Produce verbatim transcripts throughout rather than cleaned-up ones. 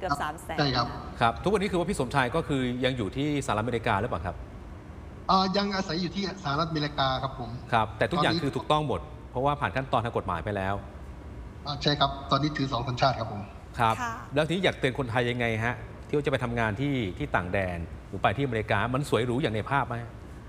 เกือบสามแสนใช่ครับครับทุกวันนี้คือว่าพี่สมชายก็คือยังอยู่ที่สหรัฐอเมริกาหรือเปล่าครับยังอาศัยอยู่ที่สหรัฐอเมริกาครับผมครับแต่ทุกอย่างคือถูกต้องหมดเพราะว่าผ่านขั้นตอนทางกฎหมายไปแล้วใช่ครับตอนนี้ถือสองสัญชาติครับผมครับแล้วทีนี้อยากเตือนคนไทยยังไงฮะที่จะไปทำงานที่ที่ต่างแดนหรือไปที่อเมริกามันสวยหรูอย่างในภาพไหม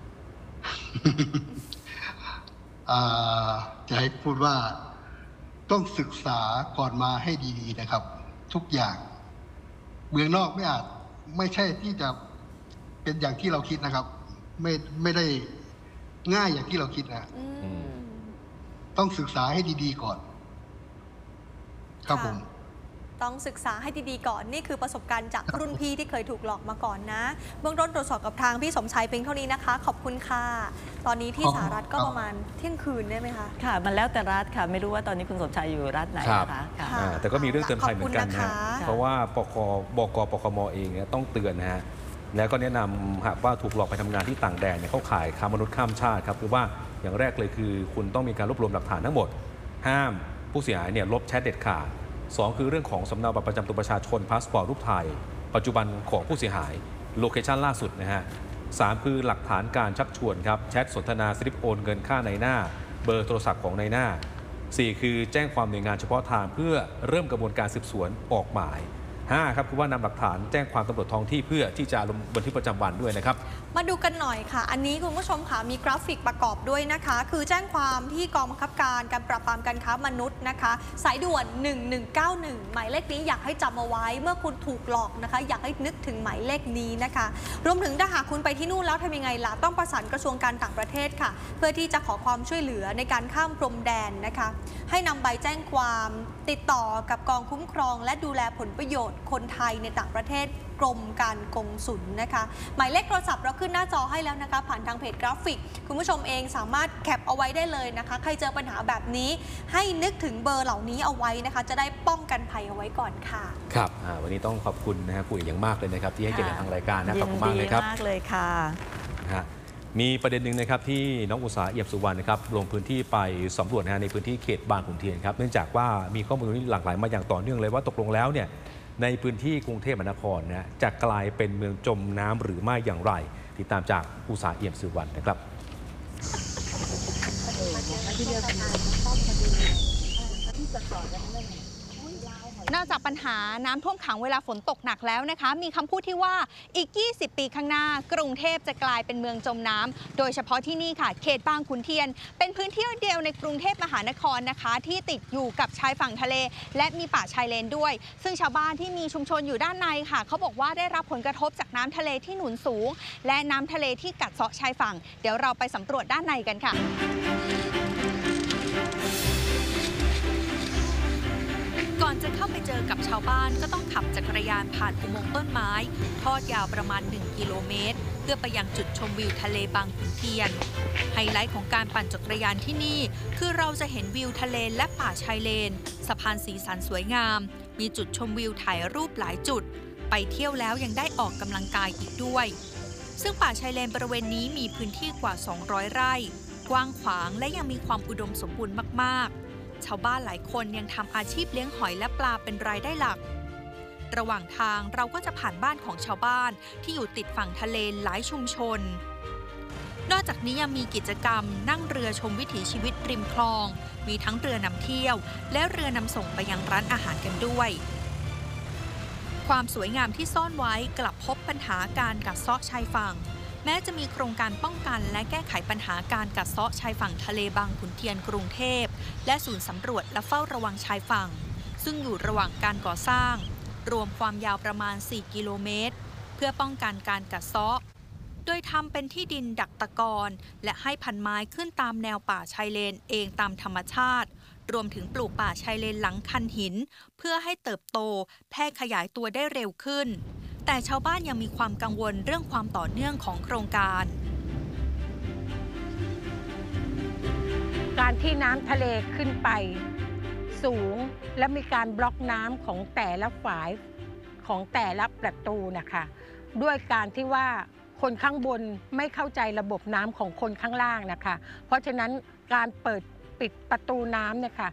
จะให้พูดว่าต้องศึกษาก่อนมาให้ดีๆนะครับทุกอย่างเมืองนอกไม่อาจไม่ใช่ที่จะเป็นอย่างที่เราคิดนะครับไม่ไม่ได้ง่ายอย่างที่เราคิดนะต้องศึกษาให้ดีๆก่อนครับผมต้องศึกษาให้ดีๆก่อนนี่คือประสบการณ์จากรุ่นพี่ที่เคยถูกหลอกมาก่อนนะเบื้องต้นตรวจสอบกับทางพี่สมชายเพียงเท่านี้นะคะขอบคุณค่ะตอนนี้ที่สหรัฐก็ประมาณเที่ยงคืนได้ไหมคะค่ะมันแล้วแต่รัฐค่ะไม่รู้ว่าตอนนี้คุณสมชายอยู่รัฐไหนนะคะแต่ก็มีเรื่องเตือนภัยเหมือนกันนะเพราะว่าปคบกปคมเองเนี่ยต้องเตือนนะฮะแล้วก็แนะนำหากว่าถูกหลอกไปทำงานที่ต่างแดนเนี่ยเข้าข่ายค้ามนุษย์ข้ามชาติครับคือว่าอย่างแรกเลยคือคุณต้องมีการรวบรวมหลักฐานทั้งหมดห้ามผู้เสียหายเนี่ยลบแชทเด็ดขาดสองคือเรื่องของสำเนาบัตรประจำตัวประชาชนพาสปอร์ตรูปถ่ายปัจจุบันของผู้เสียหายโลเคชันล่าสุดนะฮะสามคือหลักฐานการชักชวนครับแชทสนทนาสลิปโอนเงินค่าในหน้าเบอร์โทรศัพท์ของในหน้าสี่คือแจ้งความหน่วยงานเฉพาะทางเพื่อเริ่มกระบวนการสืบสวนออกหมายห้าครับคือว่านำหลักฐานแจ้งความตำรวจท้องที่เพื่อที่จะลงบันทึกประจำวันด้วยนะครับมาดูกันหน่อยค่ะอันนี้คุณผู้ชมค่ะมีกราฟิกประกอบด้วยนะคะคือแจ้งความที่กองบังคับการการปราบปรามการค้ามนุษย์นะคะสายด่วนหนึ่งหนึ่งเก้าหนึ่งหมายเลขนี้อยากให้จำเอาไว้เมื่อคุณถูกหลอกนะคะอยากให้นึกถึงหมายเลขนี้นะคะรวมถึงถ้าหากคุณไปที่นู่นแล้วทำยังไงล่ะต้องประสานกระทรวงการต่างประเทศค่ะเพื่อที่จะขอความช่วยเหลือในการข้ามพรมแดนนะคะให้นำใบแจ้งความติดต่อกับกองคุ้มครองและดูแลผลประโยชน์คนไทยในต่างประเทศกรมการกงสุลนะคะหมายเลขโทรศัพท์เราขึ้นหน้าจอให้แล้วนะคะผ่านทางเพจกราฟิกคุณผู้ชมเองสามารถแคปเอาไว้ได้เลยนะคะใครเจอปัญหาแบบนี้ให้นึกถึงเบอร์เหล่านี้เอาไว้นะคะจะได้ป้องกันภัยเอาไว้ก่อนค่ะครับวันนี้ต้องขอบคุณนะฮะคุยอย่างมากเลยนะครับที่ให้เกียรติทางรายการนะขอบคุณมากเลยครับมากเลยค่ะมีประเด็นหนึ่งนะครับที่น้องอุษาเอี่ยมสุวรรณนะครับลงพื้นที่ไปสำรวจนะในพื้นที่เขตบางขุนเทียนครับเนื่องจากว่ามีข้อมูลที่หลากหลายมาอย่างต่อเนื่องเลยว่าตกลงแล้วเนี่ยในพื้นที่กรุงเทพมหานครนะจะกลายเป็นเมืองจมน้ำหรือไม่อย่างไรติดตามจากอุษาเอี่ยมสุวรรณนะครับนอกจากปัญหาน้ำท่วมขังเวลาฝนตกหนักแล้วนะคะมีคำพูดที่ว่าอีกยี่สิบปีข้างหน้ากรุงเทพจะกลายเป็นเมืองจมน้ำโดยเฉพาะที่นี่ค่ะเขตบางขุนเทียนเป็นพื้นที่เดียวในกรุงเทพมหานครนะคะที่ติดอยู่กับชายฝั่งทะเลและมีป่าชายเลนด้วยซึ่งชาวบ้านที่มีชุมชนอยู่ด้านในค่ะเขาบอกว่าได้รับผลกระทบจากน้ำทะเลที่หนุนสูงและน้ำทะเลที่กัดเซาะชายฝั่งเดี๋ยวเราไปสำรวจด้านในกันค่ะก่อนจะเข้าไปเจอกับชาวบ้านก็ต้องขับจักรยานผ่านอุโมงค์ต้นไม้ทอดยาวประมาณหนึ่งกิโลเมตรเพื่อไปยังจุดชมวิวทะเลบางขุนเทียนไฮไลท์ของการปั่นจักรยานที่นี่คือเราจะเห็นวิวทะเลและป่าชายเลนสะพานสีสันสวยงามมีจุดชมวิวถ่ายรูปหลายจุดไปเที่ยวแล้วยังได้ออกกำลังกายอีกด้วยซึ่งป่าชายเลนบริเวณนี้มีพื้นที่กว่าสองร้อยไร่กว้างขวางและยังมีความอุดมสมบูรณ์มากๆชาวบ้านหลายคนยังทำอาชีพเลี้ยงหอยและปลาเป็นรายได้หลักระหว่างทางเราก็จะผ่านบ้านของชาวบ้านที่อยู่ติดฝั่งทะเลหลายชุมชนนอกจากนี้ยังมีกิจกรรมนั่งเรือชมวิถีชีวิตริมคลองมีทั้งเรือนำเที่ยวและเรือนำส่งไปยังร้านอาหารกันด้วยความสวยงามที่ซ่อนไว้กลับพบปัญหาการกัดเซาะชายฝั่งแม้จะมีโครงการป้องกันและแก้ไขปัญหาการกัดเซาะชายฝั่งทะเลบางขุนเทียนกรุงเทพและศูนย์สำรวจและเฝ้าระวังชายฝั่งซึ่งอยู่ระหว่างการก่อสร้างรวมความยาวประมาณสี่กิโลเมตรเพื่อป้องกันการกัดเซาะโดยทำเป็นที่ดินดักตะกอนและให้พันไม้ขึ้นตามแนวป่าชายเลนเองตามธรรมชาติรวมถึงปลูกป่าชายเลนหลังคันหินเพื่อให้เติบโตแพร่ขยายตัวได้เร็วขึ้นแต่ชาวบ้านยังมีความกังวลเรื่องความต่อเนื่องของโครงการการที่น้ำทะเลขึ้นไปสูงและมีการบล็อกน้ำของแต่ละฝายของแต่ละประตูนะคะด้วยการที่ว่าคนข้างบนไม่เข้าใจระบบน้ำของคนข้างล่างนะคะเพราะฉะนั้นการเปิดปิดประตูน้ำเนี่ยค่ะ